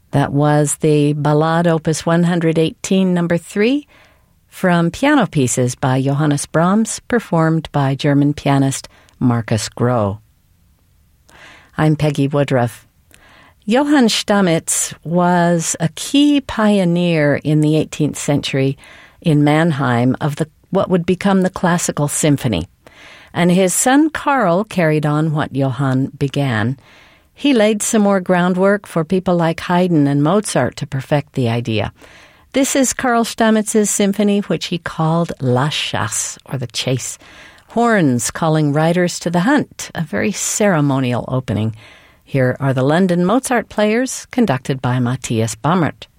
That was the Ballade Opus 118, number 3, from piano pieces by Johannes Brahms, performed by German pianist Markus Groh. I'm Peggy Woodruff. Johann Stamitz was a key pioneer in the 18th century in Mannheim of what would become the classical symphony. And his son Karl carried on what Johann began. He laid some more groundwork for people like Haydn and Mozart to perfect the idea. This is Karl Stamitz's symphony, which he called La Chasse, or the chase. Horns calling riders to the hunt, a very ceremonial opening. Here are the London Mozart Players, conducted by Matthias Bammert.